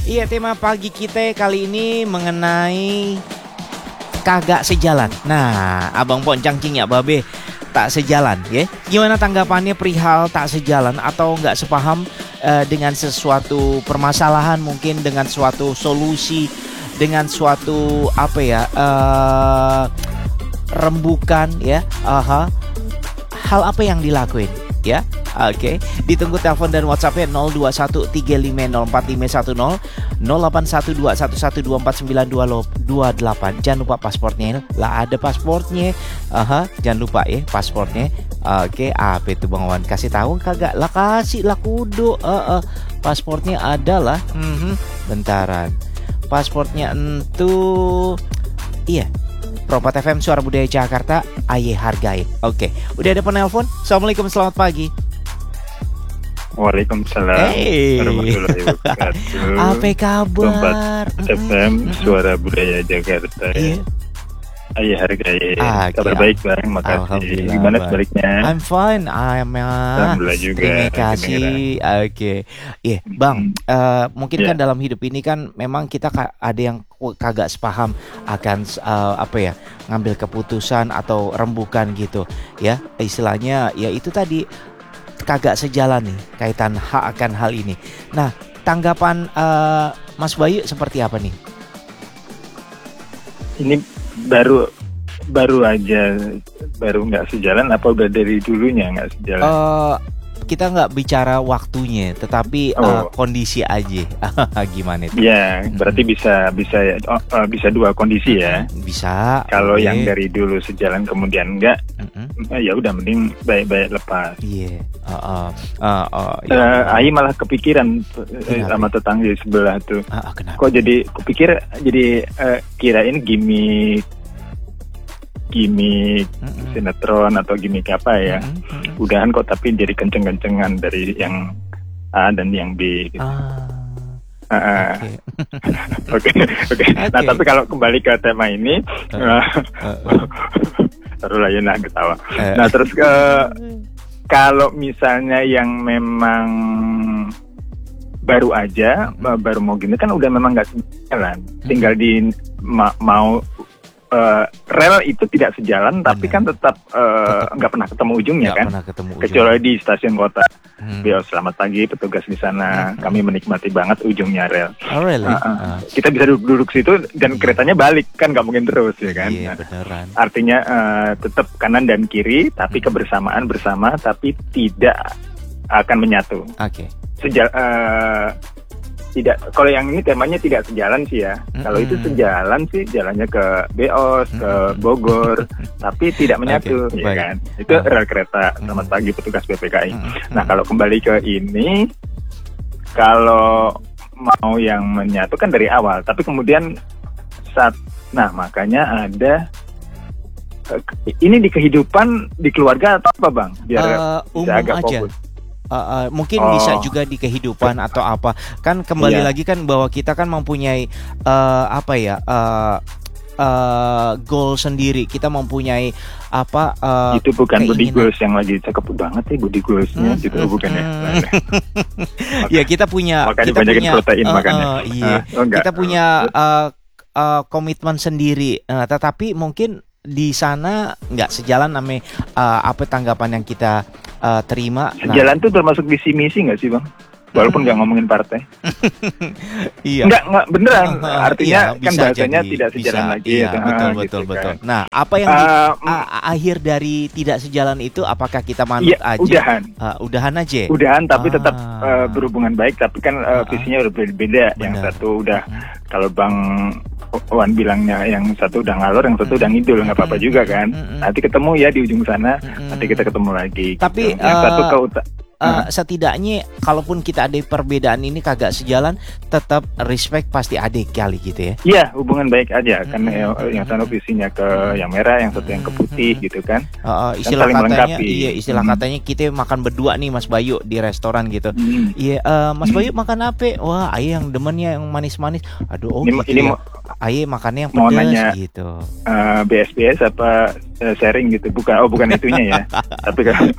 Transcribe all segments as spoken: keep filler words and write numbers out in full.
Iya, tema pagi kita kali ini mengenai kagak sejalan. Nah, Abang Poncang Cing ya babe, tak sejalan ya. Gimana tanggapannya perihal tak sejalan atau nggak sepaham uh, dengan sesuatu permasalahan, mungkin dengan suatu solusi, dengan suatu apa ya uh, rembukan ya. Aha. Hal apa yang dilakuin ya? Oke, okay. Ditunggu telepon dan WhatsApp-nya nol dua satu tiga lima nol empat lima satu nol, nol delapan satu dua satu satu dua empat sembilan dua delapan. Jangan lupa pasportnya. Lah ada pasportnya. Aha, jangan lupa ya pasportnya. Oke, okay. Apa itu Bang Wan? Kasih tahu kagak? Lah kasih lah kudu. Uh, uh. Pasportnya adalah uh-huh. Bentaran. Pasportnya entu iya. Propat F M Suara Budaya Jakarta, aye hargai. Oke, okay. Udah ada penelpon. Assalamualaikum, selamat pagi. Waalaikumsalam hey. warahmatullahi wabarakatuh. Apa kabar? Propat F M Suara Budaya Jakarta. Yeah. Aye hargai. Ah, kabar okay. Baik Bang, makasih. Gimana sebaliknya? I'm fine. I'm uh, Alhamdulillah juga. Terima kasih. Oke. Okay. Iya, yeah, Bang. Uh, mungkin yeah. kan dalam hidup ini kan memang kita ada yang kagak sepaham akan uh, apa ya, ngambil keputusan atau rembukan gitu. Ya, istilahnya ya itu tadi kagak sejalan nih kaitan hak akan hal ini. Nah, tanggapan uh, Mas Bayu seperti apa nih? Ini baru baru aja baru nggak sejalan apa udah dari dulunya nggak sejalan? Uh, kita nggak bicara waktunya, tetapi oh. uh, kondisi aja. Gimana itu? Ya, berarti bisa bisa oh, uh, bisa dua kondisi ya. Bisa. Kalau okay. Yang dari dulu sejalan kemudian enggak, uh-uh. uh, ya udah mending baik-baik lepas. Iya. Yeah. Uh, uh, uh, uh, ya. uh, Ayi malah kepikiran uh, sama tetangga sebelah tuh. Uh, uh, Kok jadi kepikir jadi uh, kirain gimmick gimmick mm-hmm. sinetron atau gimmick apa ya, mm-hmm. udahan kok tapi jadi kenceng-kencengan dari yang A dan yang B gitu. Ah. Oke, oke. Nah tapi kalau kembali ke tema ini, uh, uh, taruh lah ya nah ketawa. Uh. Nah terus ke kalau misalnya yang memang baru aja, mm-hmm. baru mau gini kan udah memang nggak sejalan, tinggal di ma- mau Uh, rel itu tidak sejalan, benar. Tapi kan tetap nggak uh, pernah ketemu ujungnya kan, ketemu ujung. Kecuali di stasiun kota. Hmm. Biar selamat pagi petugas di sana, hmm. kami menikmati banget ujungnya rel. Oh, really? uh, uh. Uh. Kita bisa duduk-duduk situ dan yeah. keretanya balik kan, nggak mungkin terus ya kan. Yeah, beneran. Artinya uh, tetap kanan dan kiri, tapi hmm. kebersamaan bersama, tapi tidak akan menyatu. Oke. Okay. Sejak uh, tidak, kalau yang ini temanya tidak sejalan sih ya. Mm-hmm. Kalau itu sejalan sih jalannya ke Beos, mm-hmm. ke Bogor, tapi tidak menyatu, okay, ya kan? Itu rel kereta. Selamat mm-hmm. pagi petugas B P K I. Mm-hmm. Nah kalau kembali ke ini, kalau mau yang menyatu kan dari awal, tapi kemudian saat, nah makanya ada ini di kehidupan di keluarga atau apa Bang? Biar uh, bisa agak aja. Fokus. Uh, uh, mungkin oh. bisa juga di kehidupan atau apa kan kembali yeah. lagi kan bahwa kita kan mempunyai uh, apa ya uh, uh, goal sendiri, kita mempunyai apa uh, itu bukan body goals yang lagi cakep banget ya body goalsnya hmm, gitu hmm, bukan ya hmm. Ya kita punya makanya kita banyakin punya protein uh, makanya uh, iya uh, oh, kita punya uh, uh, komitmen sendiri, uh, tetapi mungkin di sana nggak sejalan sama uh, apa tanggapan yang kita uh, terima. Sejalan nah. tuh termasuk visi misi nggak sih Bang? Walaupun nggak hmm. ngomongin partai. Iya. Nggak nggak beneran. Uh, Artinya iya, kan bahasanya jadi, tidak sejalan bisa, lagi. Iya gitu. betul ah, betul gitu betul. Kan. Nah apa yang uh, di, a- akhir dari tidak sejalan itu apakah kita manut iya, aja? Udahan. Uh, udahan aja. Udahan tapi ah. tetap uh, berhubungan baik. Tapi kan uh, visinya udah beda. Bener. Yang satu udah hmm. kalau Bang Wan bilangnya yang satu udah ngalor, yang satu udah ngidul, nggak apa-apa juga kan. Nanti ketemu ya di ujung sana, nanti kita ketemu lagi. Tapi gitu. Yang uh, satu ke utara. Uh, setidaknya kalaupun kita ada perbedaan ini kagak sejalan, tetap respect pasti ada kali gitu ya. Iya, hubungan baik aja kan. Mm-hmm. Yang satu visinya ke yang merah, yang satu yang ke putih gitu kan. Uh, uh, istilah kan katanya, iya istilah mm-hmm. katanya kita makan berdua nih Mas Bayu di restoran gitu. Iya, mm-hmm. uh, Mas Bayu makan apa? Wah, ayah yang demennya yang manis-manis. Aduh, oh ini, gitu ini ya. Aye makannya yang Mau pedas nanya, gitu. Uh, B S B S apa uh, sharing gitu? Bukan, oh bukan itunya ya. Tapi kalau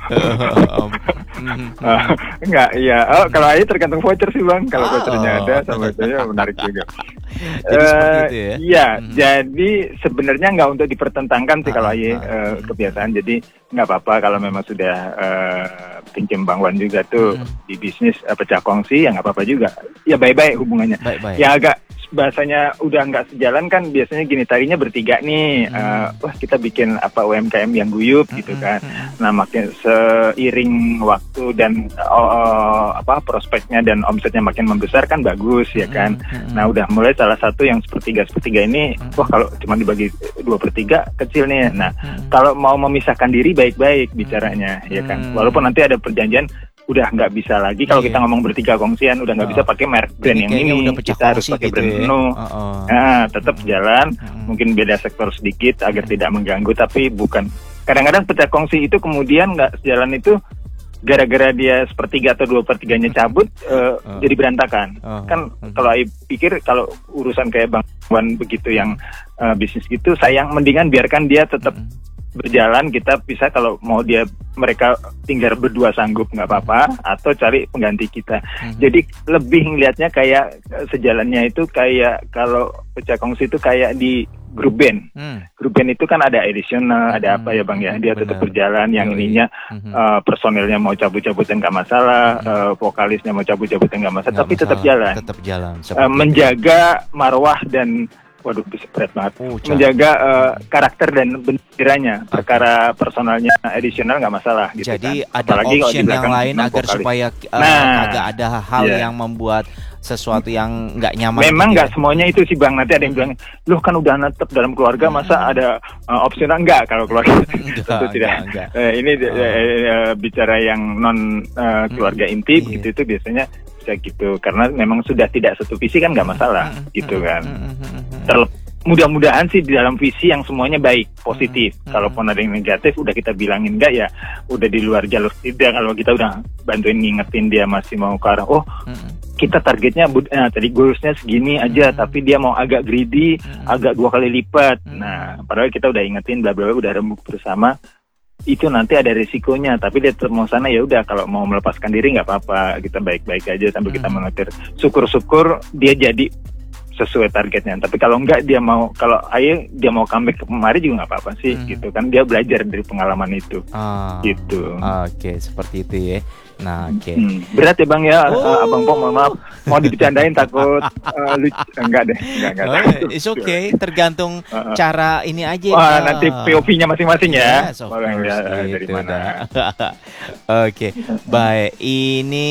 uh, enggak, ya. Oh kalau Aye tergantung voucher sih bang. Kalau Oh. vouchernya ada sama vouchernya menarik juga. Jadi seperti itu ya? Iya, Mhm. jadi sebenarnya nggak untuk dipertentangkan sih Ah, kalau Aye ah, uh, mhm. kebiasaan. Jadi nggak apa-apa kalau memang sudah uh, pinjem Bang Wan juga tuh Mhm. di bisnis uh, pecah kongsi, ya nggak apa-apa juga. Ya baik-baik hubungannya. Baik-baik. Ya agak bahasanya udah nggak sejalan kan biasanya gini, tadinya bertiga nih, Hmm. uh, wah kita bikin apa U M K M yang guyup gitu Hmm, kan. hmm, Nah makin seiring waktu dan uh, uh, apa prospeknya dan omsetnya makin membesar kan bagus ya kan. hmm, hmm. Nah udah mulai salah satu yang sepertiga sepertiga ini, Hmm. wah kalau cuma dibagi dua per tiga kecil nih. Nah Hmm. kalau mau memisahkan diri baik-baik bicaranya ya kan. Hmm. Walaupun nanti ada perjanjian udah nggak bisa lagi kalau Iya. kita ngomong bertiga kongsian udah nggak Oh. bisa pakai merek brand Jadi yang kayaknya ini, udah pecah kita harus kongsi pakai gitu brand ya. penuh. Oh, oh. Nah, tetap jalan, Hmm. mungkin beda sektor sedikit agar Hmm. tidak mengganggu, tapi bukan. Kadang-kadang pecah kongsi itu kemudian nggak sejalan itu gara-gara dia sepertiga atau dua pertiganya cabut, eh, Oh. jadi berantakan. Oh. Kan Hmm. kalau I pikir kalau urusan kayak Bang Wan begitu yang eh, bisnis gitu, sayang mendingan biarkan dia tetap Hmm. berjalan, kita bisa kalau mau dia mereka tinggal berdua sanggup nggak apa-apa, atau cari pengganti kita. Hmm. Jadi lebih ngelihatnya kayak eh, sejalannya itu kayak kalau pecah kongsi itu kayak di grup band. Hmm. Grup band itu kan ada additional, ada apa ya bang ya, dia tetap Benar. berjalan. Yang Yoi. ininya Mhm. eh, personelnya mau cabut-cabutan nggak masalah, eh, vokalisnya mau cabut-cabutan nggak masalah, Nggak tapi tetap masalah, jalan. Tetap jalan. Eh, seperti itu. menjaga marwah dan waduh berat banget. Oh, Cak. Menjaga eh, karakter dan benderanya. Perkara personalnya additional nggak masalah gitu. Jadi kan. ada Apalagi kalau di option yang belakang lain non agar vokalis. supaya uh, Nah, kagak ada hal iya. yang membuat sesuatu yang nggak nyaman. Memang gitu nggak ya. semuanya itu sih bang. Nanti ada yang bilang, loh kan udah netep dalam keluarga, masa ada uh, opsional? Enggak kalau keluarga. Enggak, Tentu tidak. enggak, enggak. Eh, ini Oh. eh, eh, bicara yang non eh, keluarga Hmm, inti, iya. begitu itu biasanya bisa gitu. Karena memang sudah tidak satu visi kan nggak masalah, Hmm, gitu hmm, kan. hmm, hmm, hmm, hmm. Terlep- mudah-mudahan sih di dalam visi yang semuanya baik, positif. Hmm, hmm. Kalaupun ada yang negatif, udah kita bilangin enggak ya, udah di luar jalur tidak. Kalau kita udah bantuin ngingetin dia masih mau ke arah, oh Hmm, kita targetnya bud- eh, tadi goalsnya segini aja, Hmm. tapi dia mau agak greedy, Hmm. agak dua kali lipat. Hmm. Nah, padahal kita udah ingetin, bla bla bla, udah rembuk bersama. Itu nanti ada risikonya, tapi dia tetap mau sana, ya udah kalau mau melepaskan diri nggak apa-apa, kita baik-baik aja sambil kita Hmm. mengetir. Syukur-syukur dia jadi sesuai targetnya. Tapi kalau enggak dia mau, kalau ayo dia mau comeback ke kemari juga nggak apa-apa sih, Hmm. gitu kan. Dia belajar dari pengalaman itu, Ah, gitu. Oke, seperti itu ya. Nah, oke. Hmm, berat ya bang ya, Oh. uh, abang Pong, mohon maaf, mau dibercandain takut uh, lucu, enggak deh, enggak enggak. Oh, it's okay, tergantung Uh-uh. cara ini aja. Wah, Nah. nanti P O V-nya masing-masing ya. Yes, of Bang, course, ya, dari gitu mana? dah. Oke, baik. Ini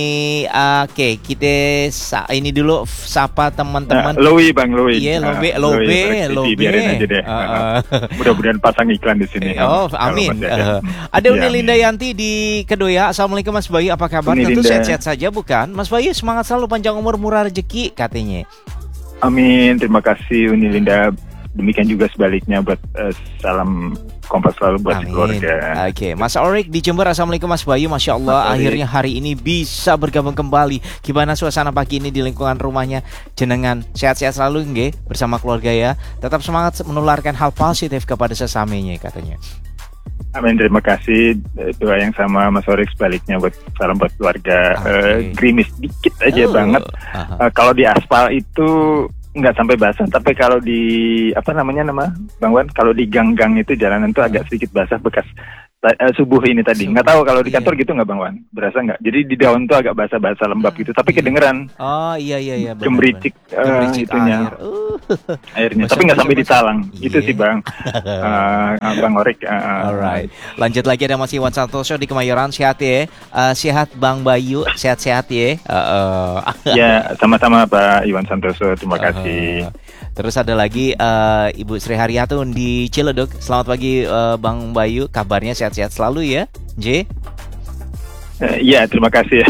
oke, kita sa- ini dulu f- sapa teman-teman. Nah, Lowi bang, Lowi. Iya, Nah, lobe, Lowi, lobe, berarti lobe. biarin aja deh. Uh, Uh-uh. uh. Mudah-mudahan pasang iklan di sini. Oh, Kalau amin. masih ada. Uh, ada Iya, Uni amin. Linda Yanti di Kedoya. Assalamualaikum Mas Bayu, apa kabar? Uni Tentu Linda. sehat-sehat saja, bukan? Mas Bayu semangat selalu, panjang umur, murah rezeki katanya. Amin, terima kasih Uni Linda. Demikian juga sebaliknya buat eh, salam kompas selalu buat Amin. keluarga. Oke, Mas Orik di Jember. Assalamualaikum Mas Bayu. Masya Allah, Mas Orik. akhirnya hari ini bisa bergabung kembali. Gimana suasana pagi ini di lingkungan rumahnya jenengan? Sehat-sehat selalu nggih bersama keluarga ya. Tetap semangat menularkan hal positif kepada sesamanya katanya. Amin, terima kasih. Eh, Doa yang sama Mas Orik sebaliknya buat salam buat keluarga. Oke. Eh, gerimis dikit aja Oh, banget. aha. Eh, kalau di aspal itu nggak sampai basah, tapi kalau di apa namanya nama Bang Wan, kalau di gang-gang itu jalanan tuh agak sedikit basah bekas ta- eh, subuh ini tadi. Subuh, Nggak tahu kalau di iya. kantor gitu nggak Bang Wan? Berasa nggak? Jadi di daun tuh agak basah-basah lembab Hmm, gitu, tapi iya. kedengeran Oh iya iya iya. benar, gemericik benar. eh, Gemericik itunya air. Uh. airnya, Basah, tapi nggak basah, sampai basah. ditalang. Itu Iya. sih Bang. Eh, Bang Orik. eh, eh. Alright, lanjut lagi ada Mas Iwan Santoso di Kemayoran. Sehat ya, Eh, sehat Bang Bayu, sehat-sehat ya. Uh, uh. Ya, sama-sama Pak Iwan Santoso. Terima kasih. Uh, Terus ada lagi eh, Ibu Sri Haryatun di Ciledug. Selamat pagi eh, Bang Bayu, kabarnya sehat-sehat selalu ya, J? Eh, Iya, terima kasih.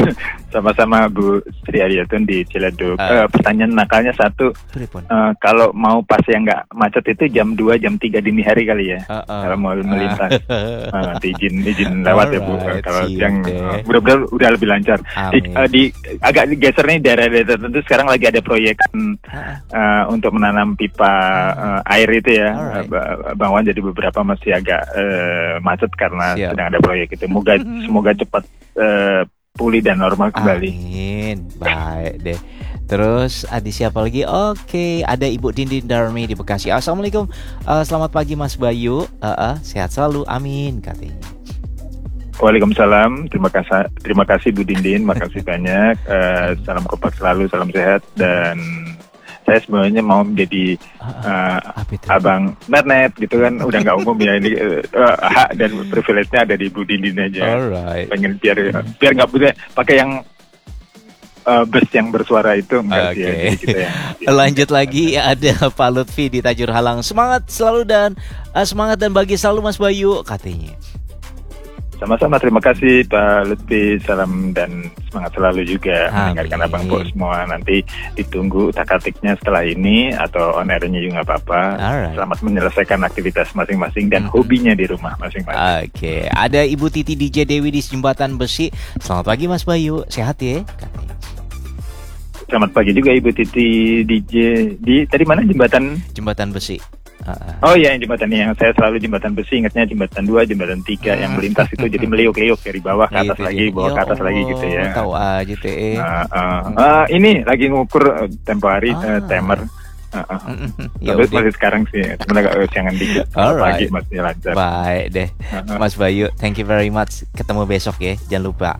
Sama-sama Bu Sri Ariatun di Ciledug. Uh. Uh, pertanyaan nakalnya satu, uh, kalau mau pas yang nggak macet itu jam dua, jam tiga dini hari kali ya. Uh, uh. Kalau mau melintas, uh. uh, nanti izin izin lewat ya Bu. Uh, kalau yang uh, mudah-mudahan udah lebih lancar. Di, uh, di agak digeser nih daerah-daerah tertentu sekarang lagi ada proyek uh, untuk menanam pipa uh, air itu ya, uh, Bang Wan. Jadi beberapa masih agak uh, macet karena Siap. sedang ada proyek itu. Semoga semoga cepat uh, pulih dan normal kembali. Amin. Baik deh. Terus ada siapa lagi? Oke, ada Ibu Dindin Darmi di Bekasi. Assalamualaikum. Uh, selamat pagi Mas Bayu. Uh, uh, sehat selalu. Amin katanya. Waalaikumsalam. Terima kasih. Terima kasih Bu Dindin. Makasih banyak. Uh, salam kompak selalu. Salam sehat dan saya sebenarnya mau menjadi uh, abang Netnet gitu kan, udah nggak umum ya ini, uh, hak dan privilege-nya ada di Bu Dindin aja. Alright. Pengen biar biar nggak boleh pakai yang uh, bus yang bersuara itu enggak sih okay. ya, gitu ya. Lanjut lagi ada Pak Lutfi di Tajur Halang. Semangat selalu dan uh, semangat dan bagi selalu Mas Bayu katanya. Sama-sama, terima kasih Pak Lutfi, salam dan semangat selalu juga. Amin. Mendengarkan Abang Po semua. Nanti ditunggu utak-atiknya setelah ini atau on air-nya juga nggak apa-apa. Alright. Selamat menyelesaikan aktivitas masing-masing dan hmm. hobinya di rumah masing-masing. Oke, okay. Ada Ibu Titi D J Dewi di Jembatan Besi. Selamat pagi Mas Bayu, sehat ya? Katanya. Selamat pagi juga Ibu Titi D J di tadi mana jembatan? Jembatan Besi. Oh iya, yang jembatan yang saya selalu jembatan besi, ingatnya jembatan dua, jembatan tiga yang melintas itu jadi meliuk-liuk dari bawah ke atas lagi, bawah ke atas lagi gitu ya. Tahu aja teh. Uh, uh, uh, ini lagi ngukur uh, tempo hari uh, timer. Uh, uh. Ya Tapi masih sekarang sih, sebenarnya agak siangan dikit. Pagi masih lancar. Baik deh, uh, uh. Mas Bayu, thank you very much. Ketemu besok ya, jangan lupa.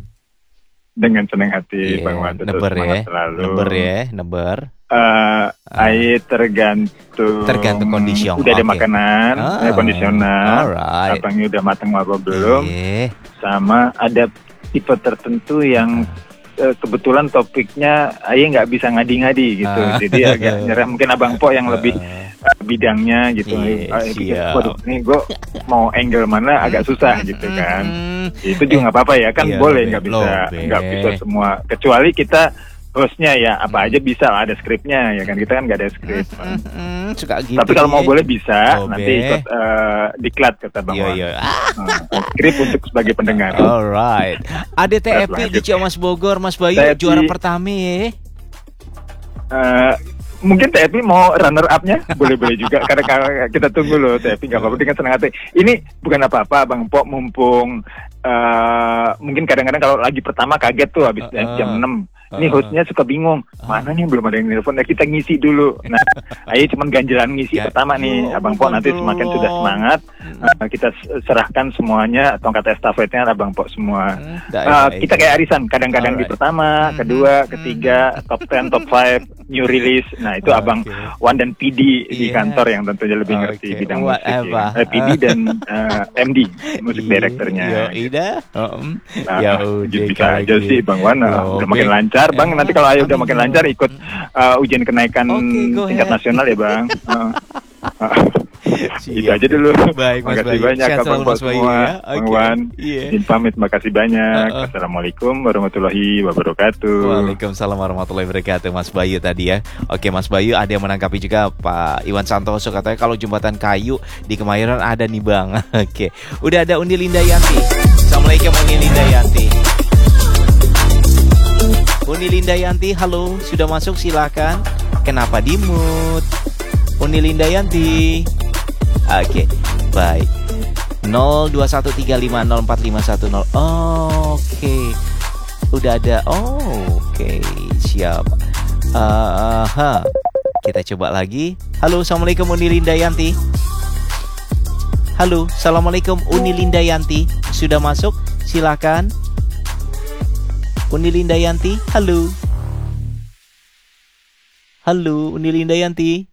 Dengan senang hati, yeah, Bang Wan. Neber ya, neber ya, neber. Uh, uh. Air tergantung tergantung kondisi. Udah okay. ada makanan, ah, kondisioner. Alright. Abangnya udah matang apa belum? Yeah. Sama ada tipe tertentu yang uh, kebetulan topiknya Aye nggak bisa ngadi-ngadi gitu. Uh. Jadi agak nyerah. Mungkin Abang Po yang lebih uh, bidangnya gitu. Yeah, uh, waduh, nih gue mau angle mana agak susah gitu kan. Itu juga nggak apa-apa ya kan, iya, boleh nggak bisa nggak bisa semua, kecuali kita hostnya ya apa aja bisa lah, ada skripnya ya kan, kita kan nggak ada skrip. Mm, mm, mm, suka gitu. Tapi kalau mau boleh bisa Bobe. Nanti ikut uh, diklat kata Bang Wan. uh, skrip untuk sebagai pendengar. Alright. Ada T F P di Ciamas Bogor, Mas Bayu T F P, juara pertama ya. Uh, Mungkin T F P mau runner up-nya boleh-boleh juga karena kita tunggu loh T F P, nggak apa-apa, dengan senang hati. Ini bukan apa-apa Bang Po, mumpung uh, mungkin kadang-kadang kalau lagi pertama kaget tuh habis uh, uh, jam enam. Ini hostnya suka bingung, mana nih belum ada yang nelfon, ya kita ngisi dulu. Nah, ayo cuman ganjalan ngisi ya, pertama nih, Abang Po nanti semakin sudah semangat, uh, kita serahkan semuanya tongkat estafetnya Abang Po semua. Uh, kita kayak arisan, kadang-kadang di pertama, kedua, ketiga, top ten, top five, new release. Nah itu okay. Abang Wan dan P D di yeah. kantor yang tentunya lebih ngerti okay. bidang musik ya. eh, P D dan uh, M D musik direkturnya. Ida, um, nah, ya udah bisa aja sih Bang Wan, uh, udah makin lancar Bang. Nanti kalau Ayo udah makin lancar ikut uh, ujian kenaikan okay, tingkat nasional ya Bang. uh, uh. Itu aja dulu. Baik, Mas makasih Bayu. banyak Bang Po semua. Ya. Bang okay. Wan, yeah. izin pamit. Makasih banyak. Uh, uh. Assalamualaikum warahmatullahi wabarakatuh. Waalaikumsalam warahmatullahi wabarakatuh. Mas Bayu tadi ya. Oke Mas Bayu, ada yang menanggapi juga Pak Iwan Santoso, katanya kalau jembatan kayu di Kemayoran ada nih Bang. Oke. Udah ada Undi Linda Yanti. Assalamualaikum Undi Linda Yanti. Undi Linda Yanti, halo, sudah masuk silakan. Kenapa di mute? Undi Linda Yanti. Oke, okay, baik. nol dua satu tiga lima nol empat lima satu nol. Oh, oke. Okay. Udah ada. Oh, oke. Okay. Siap. Uh, uh, Kita coba lagi. Halo, assalamualaikum Uni Linda Yanti. Halo, assalamualaikum Uni Linda Yanti. Sudah masuk? Silakan. Uni Linda Yanti, halo. Halo, Uni Linda Yanti.